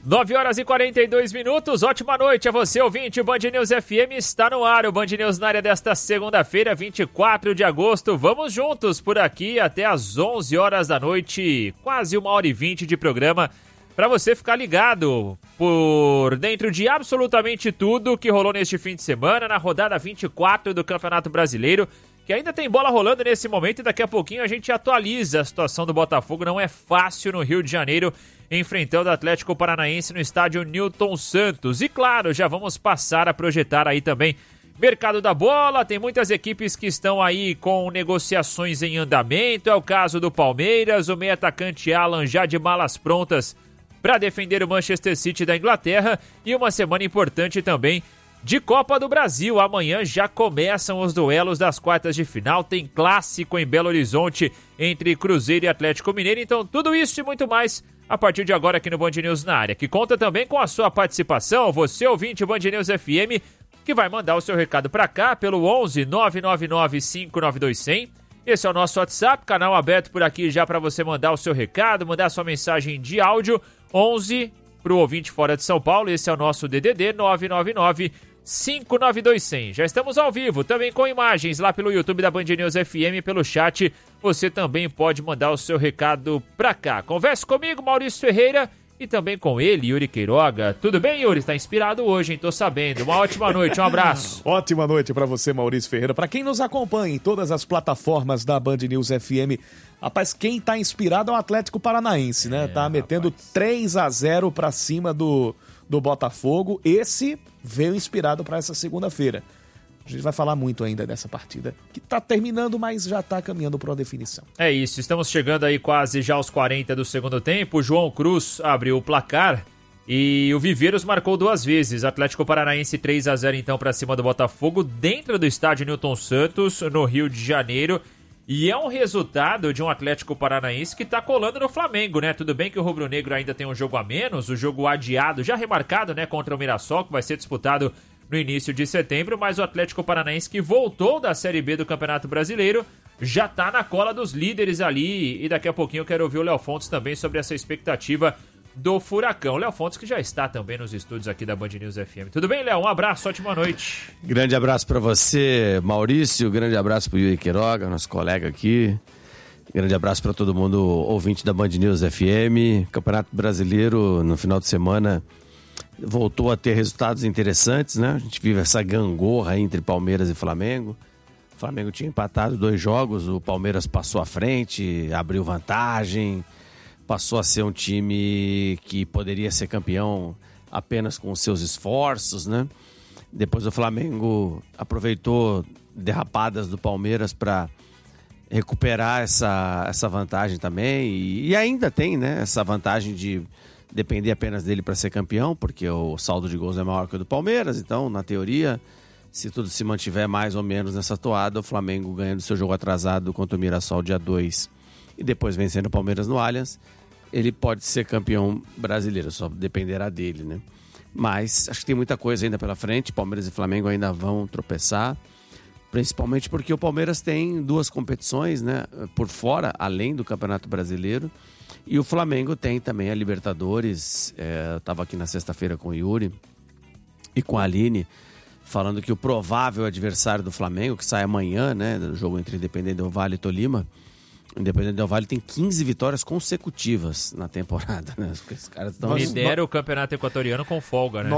9h42, ótima noite a você, ouvinte. Band News FM está no ar, o Band News na área desta segunda-feira, 24 de agosto. Vamos juntos por aqui até às 11 horas da noite, quase 1h20 de programa, para você ficar ligado por dentro de absolutamente tudo que rolou neste fim de semana, na rodada 24 do Campeonato Brasileiro, que ainda tem bola rolando nesse momento e daqui a pouquinho a gente atualiza a situação do Botafogo. Não é fácil no Rio de Janeiro, enfrentando o Atlético Paranaense no estádio Newton Santos. E claro, já vamos passar a projetar aí também mercado da bola. Tem muitas equipes que estão aí com negociações em andamento. É o caso do Palmeiras, o meio atacante Alan já de malas prontas para defender o Manchester City da Inglaterra. E uma semana importante também de Copa do Brasil. Amanhã já começam os duelos das quartas de final. Tem clássico em Belo Horizonte entre Cruzeiro e Atlético Mineiro. Então tudo isso e muito mais a partir de agora aqui no Band News na área, que conta também com a sua participação, você ouvinte Band News FM, que vai mandar o seu recado para cá pelo 11 999 592 100. Esse é o nosso WhatsApp, canal aberto por aqui já para você mandar o seu recado, mandar sua mensagem de áudio, 11 para o ouvinte fora de São Paulo. Esse é o nosso DDD 999 592 100. Já estamos ao vivo, também com imagens lá pelo YouTube da Band News FM, pelo chat. Você também pode mandar o seu recado pra cá. Converse comigo, Maurício Ferreira, e também com ele, Yuri Queiroga. Tudo bem, Yuri? Está inspirado hoje, hein? Tô sabendo. Uma ótima noite, um abraço. Ótima noite pra você, Maurício Ferreira. Pra quem nos acompanha em todas as plataformas da Band News FM, rapaz, quem tá inspirado é o Atlético Paranaense, né? Tá metendo 3-0 pra cima do Botafogo. Esse veio inspirado para essa segunda-feira. A gente vai falar muito ainda dessa partida, que tá terminando, mas já tá caminhando para uma definição. É isso, estamos chegando aí quase já aos 40 do segundo tempo. O João Cruz abriu o placar e o Viveiros marcou 2 vezes. Atlético Paranaense 3-0 então para cima do Botafogo, dentro do estádio Newton Santos, no Rio de Janeiro. E é um resultado de um Atlético Paranaense que tá colando no Flamengo, né? Tudo bem que o Rubro Negro ainda tem um jogo a menos, o jogo adiado, já remarcado, né? Contra o Mirassol, que vai ser disputado no início de setembro, mas o Atlético Paranaense, que voltou da Série B do Campeonato Brasileiro, já tá na cola dos líderes ali. E daqui a pouquinho eu quero ouvir o Léo Fontes também sobre essa expectativa do Furacão. Léo Fontes, que já está também nos estúdios aqui da Band News FM. Tudo bem, Léo? Um abraço, ótima noite. Grande abraço para você, Maurício. Grande abraço para o Yuri Queiroga, nosso colega aqui. Grande abraço para todo mundo, ouvinte da Band News FM. Campeonato Brasileiro, no final de semana, voltou a ter resultados interessantes, né? A gente vive essa gangorra entre Palmeiras e Flamengo. O Flamengo tinha empatado 2 jogos, o Palmeiras passou à frente, abriu vantagem, passou a ser um time que poderia ser campeão apenas com os seus esforços, né? Depois o Flamengo aproveitou derrapadas do Palmeiras para recuperar essa vantagem também. E ainda tem, né, essa vantagem de depender apenas dele para ser campeão, porque o saldo de gols é maior que o do Palmeiras. Então, na teoria, se tudo se mantiver mais ou menos nessa toada, o Flamengo ganhando seu jogo atrasado contra o Mirassol dia 2 e depois vencendo o Palmeiras no Allianz, ele pode ser campeão brasileiro, só dependerá dele, né? Mas acho que tem muita coisa ainda pela frente. Palmeiras e Flamengo ainda vão tropeçar, principalmente porque o Palmeiras tem 2 competições, né, por fora, além do Campeonato Brasileiro, e o Flamengo tem também a Libertadores. Eu estava aqui na sexta-feira com o Yuri e com a Aline, falando que o provável adversário do Flamengo, que sai amanhã, né, do jogo entre Independente Del Valle e Tolima, o Independente Del Valle tem 15 vitórias consecutivas na temporada, né? Os caras estão... Lidera o campeonato equatoriano com folga, né?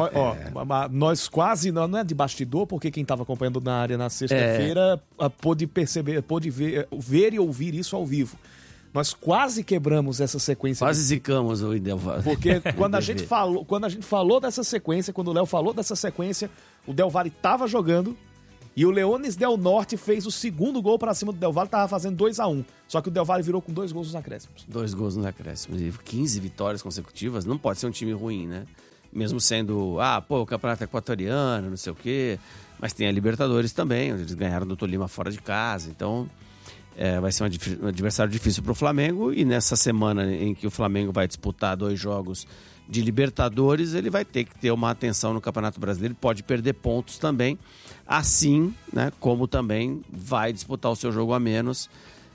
Nós quase, não é de bastidor, porque quem estava acompanhando na área na sexta-feira pôde perceber, pôde ver e ouvir isso ao vivo. Nós quase quebramos essa sequência. Quase zicamos o Del Valle. Porque quando a gente falou dessa sequência, quando o Léo falou dessa sequência, o Del Valle estava jogando e o Leones Del Norte fez o segundo gol para cima do Del Valle, estava fazendo 2-1. Só que o Del Valle virou com 2 gols nos acréscimos. 2 gols nos acréscimos. E 15 vitórias consecutivas, não pode ser um time ruim, né? Mesmo sendo, o campeonato equatoriano, não sei o quê. Mas tem a Libertadores também, onde eles ganharam do Tolima fora de casa. Então, vai ser um adversário difícil para o Flamengo. E nessa semana em que o Flamengo vai disputar 2 jogos de Libertadores, ele vai ter que ter uma atenção no Campeonato Brasileiro. Ele pode perder pontos também, assim, né, como também vai disputar o seu jogo a menos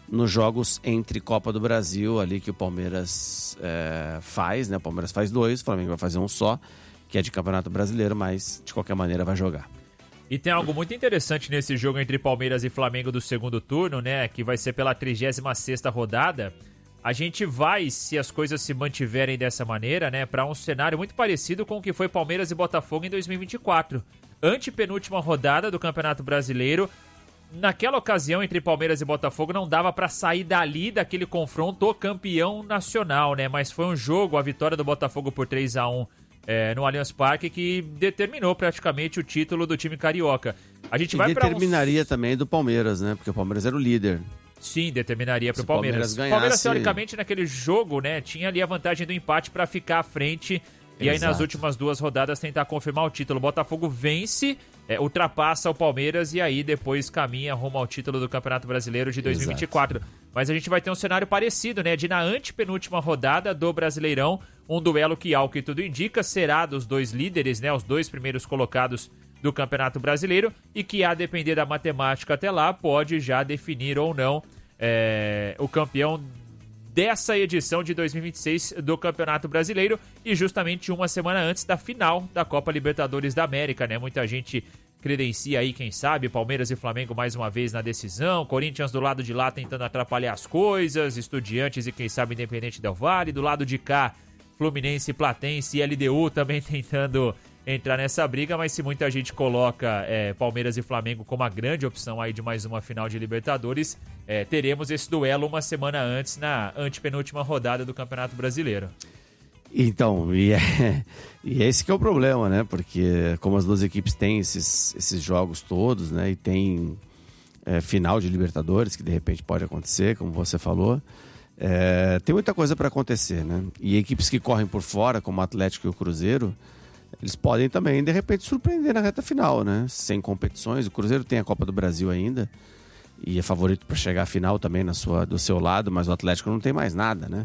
nos jogos entre Copa do Brasil, ali que o Palmeiras faz, né? O Palmeiras faz 2, o Flamengo vai fazer um só, que é de Campeonato Brasileiro, mas de qualquer maneira vai jogar. E tem algo muito interessante nesse jogo entre Palmeiras e Flamengo do segundo turno, né? Que vai ser pela 36ª rodada. A gente vai, se as coisas se mantiverem dessa maneira, né? Para um cenário muito parecido com o que foi Palmeiras e Botafogo em 2024. Antepenúltima rodada do Campeonato Brasileiro. Naquela ocasião, entre Palmeiras e Botafogo, não dava para sair dali daquele confronto o campeão nacional, né? Mas foi um jogo, a vitória do Botafogo por 3-1 no Allianz Parque, que determinou praticamente o título do time carioca. A gente vai para determinaria também do Palmeiras, né? Porque o Palmeiras era o líder. Sim, determinaria para o Palmeiras. Ganhasse... O Palmeiras, teoricamente, naquele jogo, né, tinha ali a vantagem do empate para ficar à frente. E aí, nas últimas 2 rodadas, tentar confirmar o título. O Botafogo vence, ultrapassa o Palmeiras e aí depois caminha rumo ao título do Campeonato Brasileiro de 2024. Exato. Mas a gente vai ter um cenário parecido, né? De na antepenúltima rodada do Brasileirão, um duelo que, ao que tudo indica, será dos 2 líderes, né? Os 2 primeiros colocados do Campeonato Brasileiro e que, a depender da matemática até lá, pode já definir ou não o campeão dessa edição de 2026 do Campeonato Brasileiro e justamente uma semana antes da final da Copa Libertadores da América, né? Muita gente credencia aí, quem sabe, Palmeiras e Flamengo mais uma vez na decisão, Corinthians do lado de lá tentando atrapalhar as coisas, Estudiantes e quem sabe Independente Del Valle, do lado de cá, Fluminense, Platense e LDU também tentando entrar nessa briga, mas se muita gente coloca Palmeiras e Flamengo como a grande opção aí de mais uma final de Libertadores, teremos esse duelo uma semana antes, na antepenúltima rodada do Campeonato Brasileiro. Então, e esse que é o problema, né? Porque como as 2 equipes têm esses jogos todos, né? E tem final de Libertadores, que de repente pode acontecer, como você falou, tem muita coisa para acontecer, né? E equipes que correm por fora, como o Atlético e o Cruzeiro, eles podem também, de repente, surpreender na reta final, né? Sem competições. O Cruzeiro tem a Copa do Brasil ainda e é favorito para chegar à final também do seu lado, mas o Atlético não tem mais nada, né?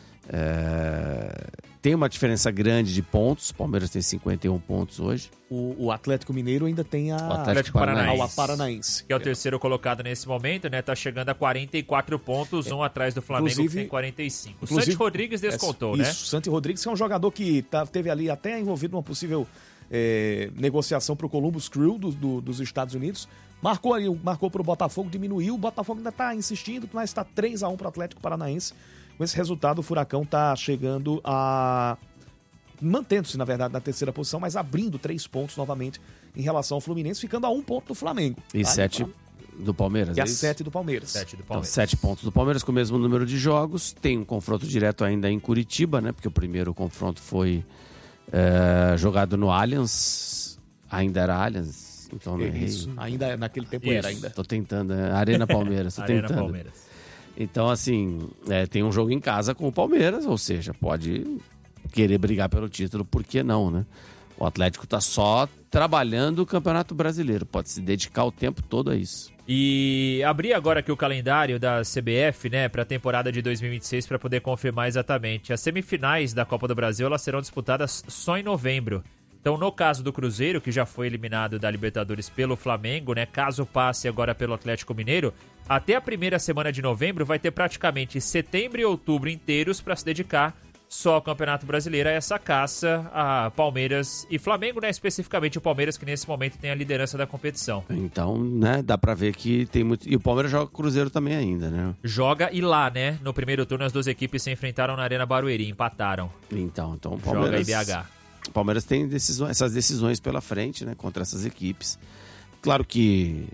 Tem uma diferença grande de pontos. O Palmeiras tem 51 pontos hoje. O Atlético Mineiro ainda tem o Atlético Paranaense. Que é o terceiro colocado nesse momento, né? Tá chegando a 44 pontos, um atrás do Flamengo, que tem 45. O Santi Rodrigues descontou, né? Isso, Santi Rodrigues, que é um jogador que teve ali até envolvido numa possível negociação para o Columbus Crew dos Estados Unidos. Marcou para o Botafogo, diminuiu. O Botafogo ainda está insistindo, mas está 3-1 para o Atlético Paranaense. Com esse resultado, o Furacão está chegando mantendo-se, na verdade, na terceira posição, mas abrindo 3 pontos novamente em relação ao Fluminense, ficando a 1 ponto do Flamengo. E 7 do Palmeiras, e a 7 do Palmeiras. 7 do Então, Palmeiras. 7 pontos do Palmeiras com o mesmo número de jogos. Tem um confronto direto ainda em Curitiba, né? Porque o primeiro confronto foi jogado no Allianz. Ainda era Allianz, então não errei. Isso, ainda naquele tempo era ainda. Tô tentando, Arena Palmeiras, Arena Palmeiras. Então, assim, tem um jogo em casa com o Palmeiras, ou seja, pode querer brigar pelo título, por que não, né? O Atlético tá só trabalhando o Campeonato Brasileiro, pode se dedicar o tempo todo a isso. E abri agora aqui o calendário da CBF, né, para a temporada de 2026 para poder confirmar exatamente. As semifinais da Copa do Brasil, elas serão disputadas só em novembro. Então, no caso do Cruzeiro, que já foi eliminado da Libertadores pelo Flamengo, né, caso passe agora pelo Atlético Mineiro, até a primeira semana de novembro vai ter praticamente setembro e outubro inteiros para se dedicar só ao Campeonato Brasileiro, a essa caça a Palmeiras e Flamengo, né, especificamente o Palmeiras, que nesse momento tem a liderança da competição. Então, né, dá pra ver que tem muito... E o Palmeiras joga com o Cruzeiro também ainda, né? Joga e lá, né, no primeiro turno as 2 equipes se enfrentaram na Arena Barueri, empataram. Então o Palmeiras... Joga em BH. O Palmeiras tem essas decisões pela frente, né, contra essas equipes. Claro que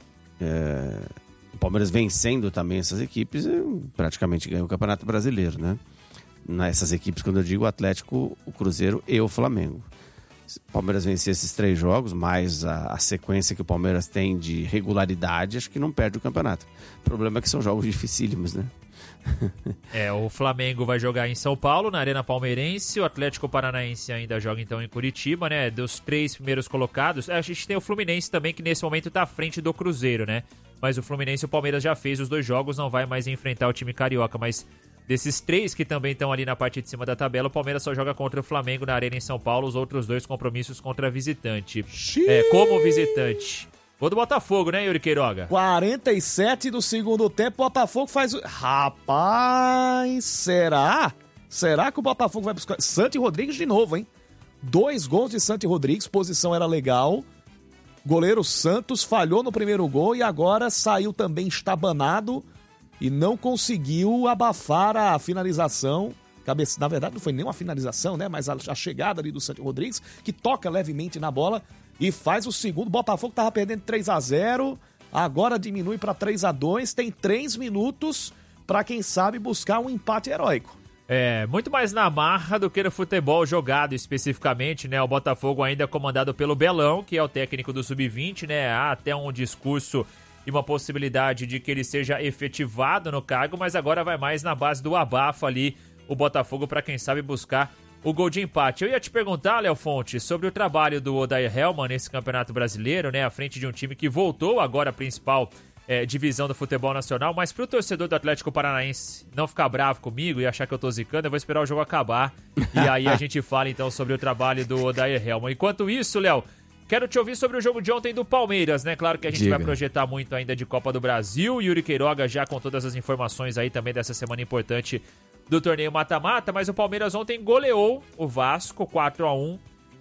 o Palmeiras vencendo também essas equipes, praticamente ganha o Campeonato Brasileiro, né? Nessas equipes, quando eu digo o Atlético, o Cruzeiro e o Flamengo. Se o Palmeiras vencer esses 3 jogos, mais a sequência que o Palmeiras tem de regularidade, acho que não perde o campeonato. O problema é que são jogos dificílimos, né? O Flamengo vai jogar em São Paulo, na Arena Palmeirense. O Atlético Paranaense ainda joga então em Curitiba, né? Dos 3 primeiros colocados. A gente tem o Fluminense também, que nesse momento tá à frente do Cruzeiro, né? Mas o Fluminense e o Palmeiras já fez os 2 jogos, não vai mais enfrentar o time carioca. Mas desses 3 que também estão ali na parte de cima da tabela, o Palmeiras só joga contra o Flamengo na Arena em São Paulo. Os outros 2 compromissos contra visitante. Como visitante. Gol do Botafogo, né, Yuri Queiroga? 47 do segundo tempo, o Botafogo faz... Rapaz, será? Será que o Botafogo vai buscar... Santi Rodrigues de novo, hein? 2 gols de Santi Rodrigues, posição era legal. Goleiro Santos falhou no primeiro gol e agora saiu também estabanado e não conseguiu abafar a finalização. Na verdade, não foi nem uma finalização, né? Mas a chegada ali do Santi Rodrigues, que toca levemente na bola e faz o segundo. O Botafogo estava perdendo 3-0, agora diminui para 3-2. Tem 3 minutos para, quem sabe, buscar um empate heróico. Muito mais na marra do que no futebol jogado especificamente, né? O Botafogo ainda comandado pelo Belão, que é o técnico do Sub-20, né? Há até um discurso e uma possibilidade de que ele seja efetivado no cargo, mas agora vai mais na base do abafa ali, o Botafogo, para quem sabe buscar o gol de empate. Eu ia te perguntar, Léo Fonte, sobre o trabalho do Odair Hellmann nesse Campeonato Brasileiro, né? À frente de um time que voltou agora à principal divisão do futebol nacional, mas pro torcedor do Atlético Paranaense não ficar bravo comigo e achar que eu tô zicando, eu vou esperar o jogo acabar e aí a gente fala então sobre o trabalho do Odair Hellmann. Enquanto isso, Léo, quero te ouvir sobre o jogo de ontem do Palmeiras, né? Claro que a gente vai projetar muito ainda de Copa do Brasil, Yuri Queiroga já com todas as informações aí também dessa semana importante do torneio mata-mata, mas o Palmeiras ontem goleou o Vasco 4-1,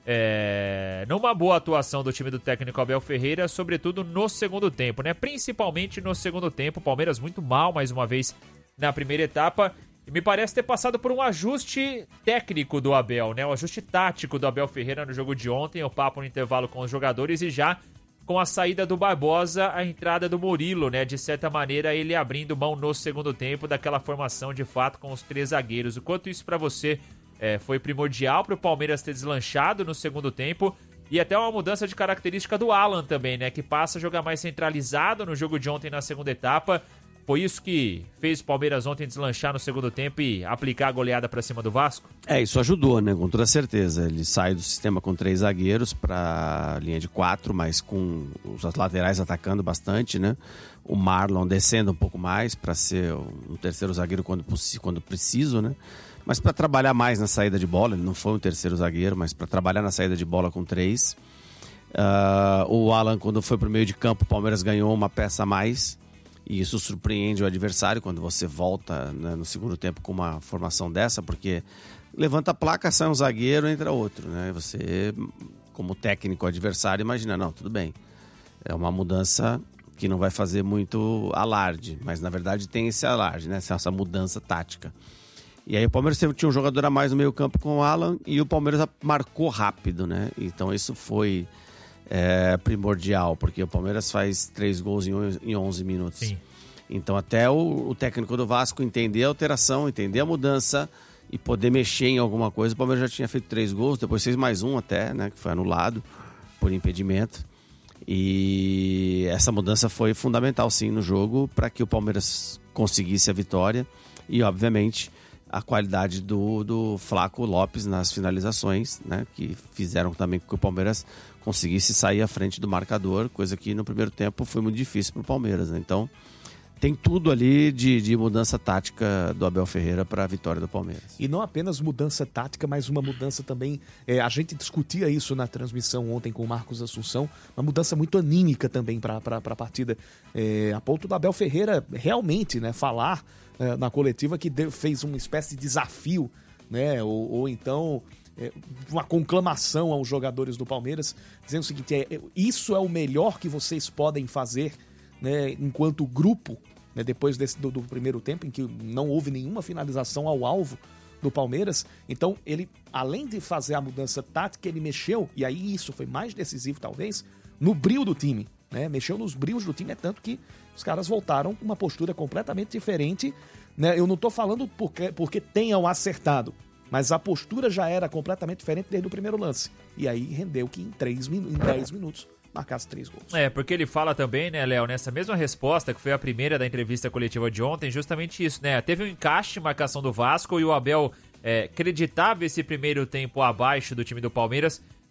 numa boa atuação do time do técnico Abel Ferreira, sobretudo no segundo tempo, né? Principalmente no segundo tempo, o Palmeiras muito mal mais uma vez na primeira etapa, e me parece ter passado por um ajuste técnico do Abel, né? Um ajuste tático do Abel Ferreira no jogo de ontem, o papo no intervalo com os jogadores e já com a saída do Barbosa, a entrada do Murilo, né? De certa maneira, ele abrindo mão no segundo tempo daquela formação de fato com os 3 zagueiros. O quanto isso pra você foi primordial para o Palmeiras ter deslanchado no segundo tempo e até uma mudança de característica do Alan também, né? Que passa a jogar mais centralizado no jogo de ontem na segunda etapa. Foi isso que fez o Palmeiras ontem deslanchar no segundo tempo e aplicar a goleada para cima do Vasco? Isso ajudou, né? Com toda certeza. Ele sai do sistema com 3 zagueiros para linha de 4, mas com os laterais atacando bastante, né? O Marlon descendo um pouco mais para ser um terceiro zagueiro quando preciso, né? Mas para trabalhar mais na saída de bola, ele não foi um terceiro zagueiro, mas para trabalhar na saída de bola com 3. O Alan, quando foi para o meio de campo, o Palmeiras ganhou uma peça a mais. E isso surpreende o adversário quando você volta, né, no segundo tempo com uma formação dessa, porque levanta a placa, sai um zagueiro, entra outro, né? Você, como técnico adversário, imagina, não, tudo bem. É uma mudança que não vai fazer muito alarde, mas na verdade tem esse alarde, né? Essa mudança tática. E aí o Palmeiras tinha um jogador a mais no meio campo com o Alan e o Palmeiras marcou rápido, né? Então isso foi primordial, porque o Palmeiras faz 3 gols em 11 minutos. Sim. Então até o técnico do Vasco entender a alteração, entender a mudança e poder mexer em alguma coisa. O Palmeiras já tinha feito 3 gols, depois fez mais um até, né? Que foi anulado por impedimento. E essa mudança foi fundamental sim no jogo para que o Palmeiras conseguisse a vitória e obviamente a qualidade do Flaco Lopes nas finalizações, né, que fizeram também com que o Palmeiras conseguisse sair à frente do marcador, coisa que no primeiro tempo foi muito difícil para o Palmeiras, né? Então tem tudo ali de mudança tática do Abel Ferreira para a vitória do Palmeiras. E não apenas mudança tática, mas uma mudança também, a gente discutia isso na transmissão ontem com o Marcos Assunção, uma mudança muito anímica também para a partida, a ponto do Abel Ferreira realmente, né, falar na coletiva que fez uma espécie de desafio, né, ou então uma conclamação aos jogadores do Palmeiras, dizendo o seguinte, isso é o melhor que vocês podem fazer, né, enquanto grupo, né, depois do primeiro tempo, em que não houve nenhuma finalização ao alvo do Palmeiras. Então ele, além de fazer a mudança tática, ele mexeu, e aí isso foi mais decisivo talvez, no brio do time, né? Mexeu nos brios do time, tanto que os caras voltaram com uma postura completamente diferente, né? Eu não estou falando porque tenham acertado, mas a postura já era completamente diferente desde o primeiro lance, e aí rendeu que em 10 minutos marcasse 3 gols. Porque ele fala também, né, Léo, nessa mesma resposta, que foi a primeira da entrevista coletiva de ontem, justamente isso, né? Teve um encaixe de marcação do Vasco e o Abel acreditava esse primeiro tempo abaixo do time do Palmeiras